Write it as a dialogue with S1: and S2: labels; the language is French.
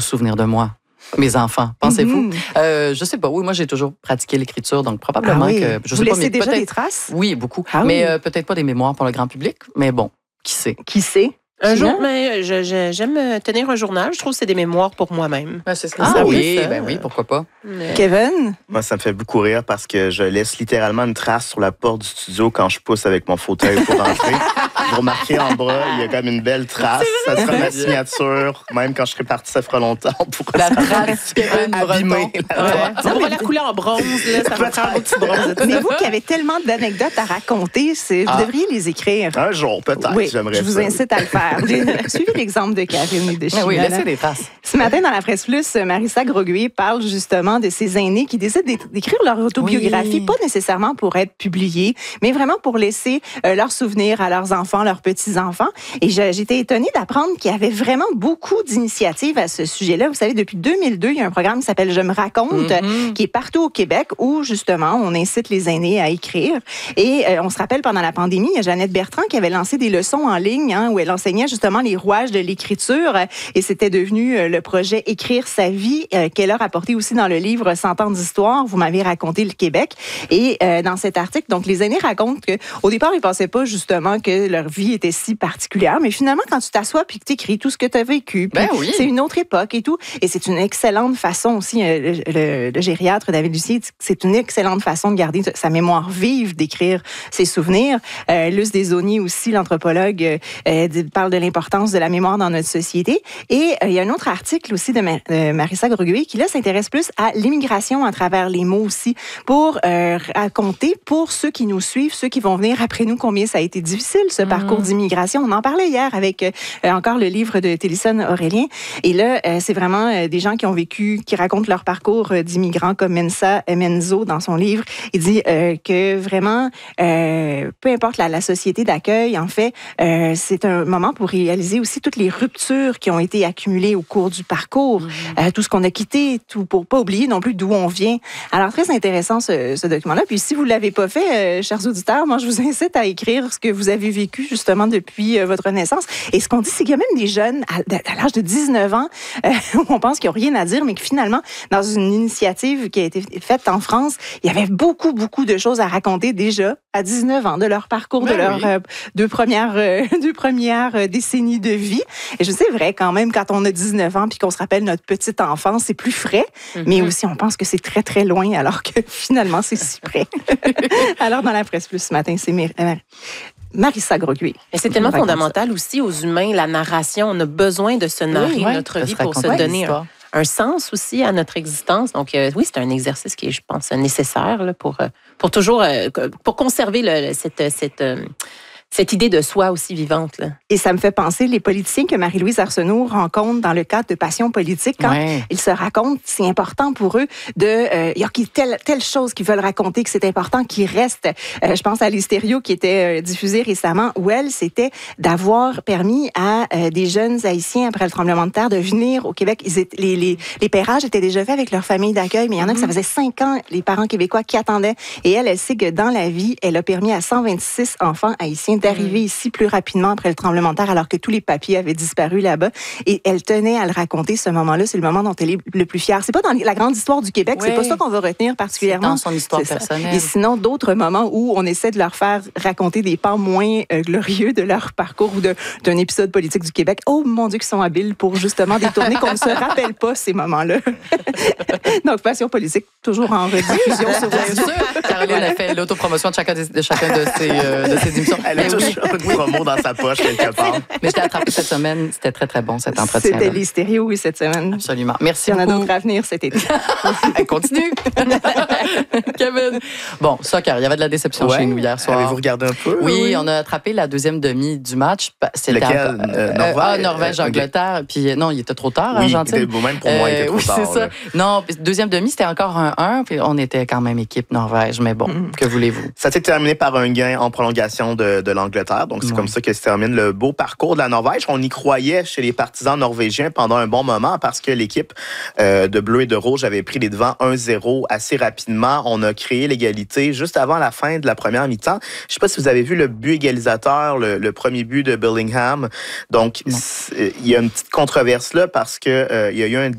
S1: souvenir de moi? Mes enfants, pensez-vous? Je sais pas. Oui, moi, j'ai toujours pratiqué l'écriture, donc probablement que...
S2: Vous laissez déjà des traces?
S1: Oui, beaucoup. Mais peut-être pas des mémoires pour le grand public, mais bon, qui sait?
S2: Qui sait?
S3: Un jour, mais j'aime tenir un journal. Je trouve que c'est des mémoires pour moi-même.
S1: C'est ça. Oui, pourquoi pas.
S2: Kevin?
S4: Moi, ça me fait beaucoup rire parce que je laisse littéralement une trace sur la porte du studio quand je pousse avec mon fauteuil pour rentrer. Vous remarquez en bas, il y a comme une belle trace. Ça sera ma signature. Même quand je serai parti, ça fera longtemps.
S1: La trace Kevin
S4: abîmée.
S3: Ça va la couler en bronze. Là, ça va faire un petit bronze.
S2: Mais vous qui avez tellement d'anecdotes à raconter, vous devriez les écrire.
S4: Un jour, peut-être.
S2: Oui,
S4: j'aimerais ça.
S2: Je vous incite à le faire. Suivez l'exemple de Karine et de Chimala.
S1: Oui, laissez des traces.
S2: Ce matin, dans la Presse Plus, Marissa Groguet parle justement de ces aînés qui décident d'écrire leur autobiographie, pas nécessairement pour être publiés, mais vraiment pour laisser leurs souvenirs à leurs enfants, leurs petits-enfants. Et j'étais étonnée d'apprendre qu'il y avait vraiment beaucoup d'initiatives à ce sujet-là. Vous savez, depuis 2002, il y a un programme qui s'appelle Je me raconte, qui est partout au Québec, où justement, on incite les aînés à écrire. Et on se rappelle, pendant la pandémie, il y a Jeannette Bertrand qui avait lancé des leçons en ligne, où elle enseignait justement les rouages de l'écriture, et c'était devenu le projet Écrire sa vie, qu'elle a rapporté aussi dans le livre 100 ans d'histoire. Vous m'avez raconté le Québec. Et dans cet article, donc, les aînés racontent qu'au départ, ils ne pensaient pas justement que leur vie était si particulière, mais finalement, quand tu t'assois puis que tu écris tout ce que tu as vécu, c'est une autre époque et tout, et c'est une excellente façon aussi, le gériatre David Lucier dit que c'est une excellente façon de garder sa mémoire vive, d'écrire ses souvenirs. Luce Desaulniers aussi, l'anthropologue, parle de l'importance de la mémoire dans notre société. Et il y a un autre article aussi de Marissa Groguet qui, là, s'intéresse plus à l'immigration à travers les mots aussi, pour raconter pour ceux qui nous suivent, ceux qui vont venir après nous, combien ça a été difficile, ce parcours d'immigration. On en parlait hier avec encore le livre de Télésphone Aurélien. Et là, c'est vraiment des gens qui ont vécu, qui racontent leur parcours d'immigrants, comme Menzo dans son livre. Il dit que vraiment, peu importe la société d'accueil, en fait, c'est un moment pour réaliser aussi toutes les ruptures qui ont été accumulées au cours du parcours, tout ce qu'on a quitté, tout pour pas oublier non plus d'où on vient. Alors, très intéressant ce document-là. Puis, si vous ne l'avez pas fait, chers auditeurs, moi, je vous incite à écrire ce que vous avez vécu justement depuis votre naissance. Et ce qu'on dit, c'est qu'il y a même des jeunes à l'âge de 19 ans où on pense qu'ils n'ont rien à dire, mais que finalement, dans une initiative qui a été faite en France, il y avait beaucoup, beaucoup de choses à raconter déjà à 19 ans de leur parcours, de leurs deux premières décennies de vie. Et je sais, vrai, quand même, quand on a 19 ans puis qu'on se rappelle notre petite enfance, c'est plus frais, mais aussi on pense que c'est très, très loin, alors que finalement, c'est si près. Alors, dans la Presse Plus ce matin, c'est Marissa Groguet.
S3: Et c'est tellement fondamental aussi aux humains, la narration. On a besoin de se narrer notre vie pour se donner un sens aussi à notre existence. Donc, oui, c'est un exercice qui est, je pense, nécessaire là, pour toujours pour conserver cette idée de soi aussi vivante. Là.
S2: Et ça me fait penser, les politiciens que Marie-Louise Arsenault rencontre dans le cadre de Passion politique, quand ils se racontent, c'est important pour eux il y a telle chose qu'ils veulent raconter, que c'est important qu'ils restent. Je pense à l'Hystério qui était diffusé récemment, où c'était d'avoir permis à des jeunes Haïtiens, après le tremblement de terre, de venir au Québec. Les pairages étaient déjà faits avec leur famille d'accueil, mais il y en a que ça faisait 5 ans, les parents québécois qui attendaient. Et elle sait que dans la vie, elle a permis à 126 enfants haïtiens d'arriver ici plus rapidement après le tremblement de terre, alors que tous les papiers avaient disparu là-bas. Et elle tenait à le raconter, ce moment-là. C'est le moment dont elle est le plus fière. C'est pas dans la grande histoire du Québec, c'est pas ça qu'on va retenir particulièrement.
S1: C'est dans son histoire personnelle.
S2: Et sinon, d'autres moments où on essaie de leur faire raconter des pans moins glorieux de leur parcours ou d'un épisode politique du Québec. Oh mon Dieu, qu'ils sont habiles pour justement détourner qu'on ne se rappelle pas ces moments-là. Donc, Passion politique, toujours en rediffusion sur
S1: Bien sûr. Caroline a fait l'autopromotion de chacun de ses émissions.
S4: Elle a toujours une promo dans sa poche quelque part.
S1: Mais je l'ai attrapé cette semaine. C'était très, très bon, cet entretien.
S2: C'était les stéréos, oui, cette semaine.
S1: Absolument. Merci.
S2: Il y en a d'autres à venir cet été.
S1: Elle continue. Kevin. Bon, soccer, il y avait de la déception chez nous hier soir.
S4: Avez-vous regardé un peu?
S1: Oui, on a attrapé la deuxième demi du match.
S4: Lequel?
S1: Norvège-Angleterre. Puis non, il était trop tard, Argentine.
S4: Oui, même pour moi, il était trop tard.
S1: C'est ça. Non, deuxième demi, c'était encore 1-1. Puis on était quand même équipe Norvège. Mais bon, que voulez-vous?
S4: Ça s'est terminé par un gain en prolongation de l'Angleterre. Donc, c'est comme ça que se termine le beau parcours de la Norvège. On y croyait chez les partisans norvégiens pendant un bon moment parce que l'équipe de bleu et de rouge avait pris les devants 1-0 assez rapidement. On a créé l'égalité juste avant la fin de la première mi-temps. Je ne sais pas si vous avez vu le but égalisateur, le premier but de Bellingham. Donc, il y a une petite controverse là parce que il y a eu un